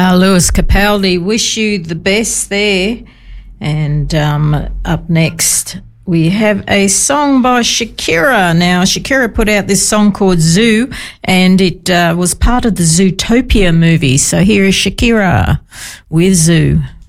Lewis Capaldi, wish you the best there. And up next, we have a song by Shakira. Now, Shakira put out this song called Zoo, and it was part of the Zootopia movie. So here is Shakira with Zoo.